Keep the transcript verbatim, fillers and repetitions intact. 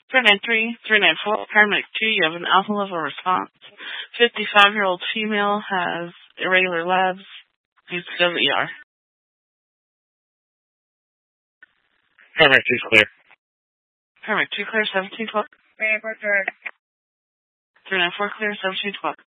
three nine three, three nine four, paramedic two, you have an alpha level response. fifty-five-year-old female has irregular labs. Needs to go to the E R. Paramedic two is clear. Paramedic two clear, seventeen twelve. three nine four, clear, seventeen twelve.